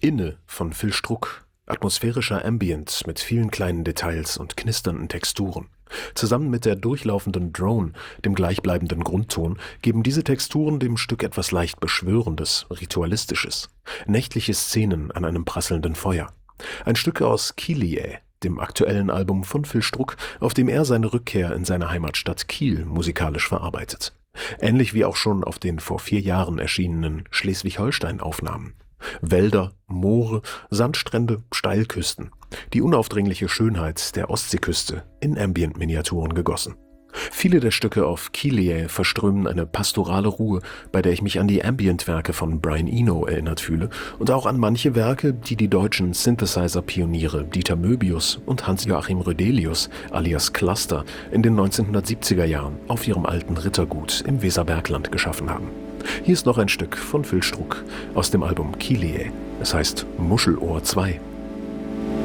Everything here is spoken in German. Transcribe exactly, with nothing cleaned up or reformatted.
Inne von Phil Struck. Atmosphärischer Ambient mit vielen kleinen Details und knisternden Texturen. Zusammen mit der durchlaufenden Drone, dem gleichbleibenden Grundton, geben diese Texturen dem Stück etwas leicht Beschwörendes, Ritualistisches. Nächtliche Szenen an einem prasselnden Feuer. Ein Stück aus Kylie, dem aktuellen Album von Phil Struck, auf dem er seine Rückkehr in seine Heimatstadt Kiel musikalisch verarbeitet. Ähnlich wie auch schon auf den vor vier Jahren erschienenen Schleswig-Holstein-Aufnahmen. Wälder, Moore, Sandstrände, Steilküsten. Die unaufdringliche Schönheit der Ostseeküste in Ambient-Miniaturen gegossen. Viele der Stücke auf Kylie verströmen eine pastorale Ruhe, bei der ich mich an die Ambient-Werke von Brian Eno erinnert fühle und auch an manche Werke, die die deutschen Synthesizer-Pioniere Dieter Möbius und Hans-Joachim Rödelius alias Cluster in den neunzehnhundertsiebziger Jahren auf ihrem alten Rittergut im Weserbergland geschaffen haben. Hier ist noch ein Stück von Phil Struck aus dem Album Kylie. Es heißt Muschelohr zwei.